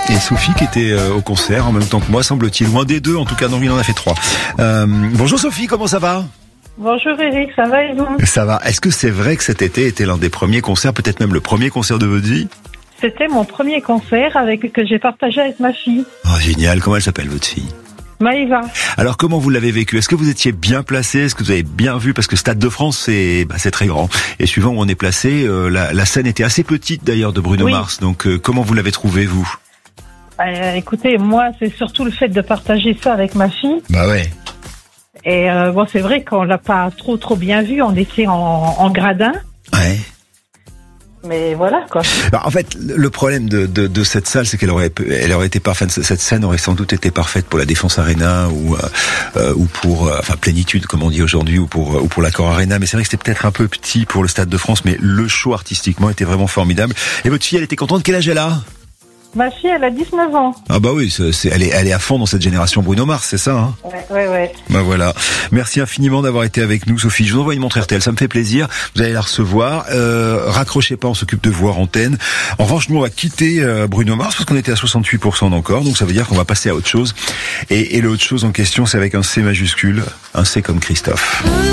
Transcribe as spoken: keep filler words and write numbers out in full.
Et Sophie qui était euh, au concert en même temps que moi, semble-t-il. Loin des deux, en tout cas, non, il en a fait trois. Euh, bonjour Sophie, comment ça va ? Bonjour Eric, ça va et vous ? Ça va. Est-ce que c'est vrai que cet été était l'un des premiers concerts, peut-être même le premier concert de votre vie ? C'était mon premier concert avec que j'ai partagé avec ma fille. Oh, génial. Comment elle s'appelle, votre fille ? Maïva. Alors, comment vous l'avez vécu ? Est-ce que vous étiez bien placé ? Est-ce que vous avez bien vu ? Parce que Stade de France, c'est, bah, c'est très grand. Et suivant où on est placé, euh, la, la scène était assez petite d'ailleurs de Bruno Oui. Mars. Donc, euh, comment vous l'avez trouvé, vous ? Euh, écoutez, moi, c'est surtout le fait de partager ça avec ma fille. Bah ouais. Et euh, bon, c'est vrai qu'on l'a pas trop trop bien vu. On était en, en gradin. Ouais. Mais voilà, quoi. Alors, en fait, le problème de, de, de cette salle, c'est qu'elle aurait, elle aurait été parfaite. Cette scène aurait sans doute été parfaite pour la Défense Arena ou euh, ou pour, euh, enfin, Plénitude, comme on dit aujourd'hui, ou pour ou pour l'Accor Arena. Mais c'est vrai que c'était peut-être un peu petit pour le Stade de France, mais le show artistiquement était vraiment formidable. Et votre fille, elle était contente. Quel âge elle a ? Ma fille, elle a dix-neuf ans. Ah bah oui, c'est, c'est, elle est, elle est à fond dans cette génération Bruno Mars, c'est ça, hein ? Ouais, ouais, ouais. Bah voilà. Merci infiniment d'avoir été avec nous, Sophie. Je vous envoie une montre R T L, ça me fait plaisir. Vous allez la recevoir. Euh, raccrochez pas, on s'occupe de vous en antenne. En revanche, nous, on va quitter euh, Bruno Mars parce qu'on était à soixante-huit pour cent encore, donc ça veut dire qu'on va passer à autre chose. Et, et l'autre chose en question, c'est avec un C majuscule, un C comme Christophe.